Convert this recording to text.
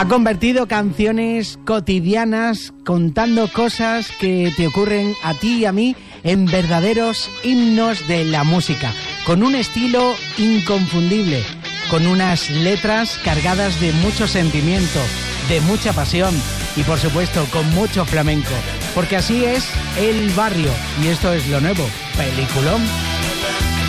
Ha convertido canciones cotidianas, contando cosas que te ocurren a ti y a mí, en verdaderos himnos de la música, con un estilo inconfundible, con unas letras cargadas de mucho sentimiento, de mucha pasión y por supuesto con mucho flamenco, porque así es El Barrio y esto es lo nuevo, peliculón.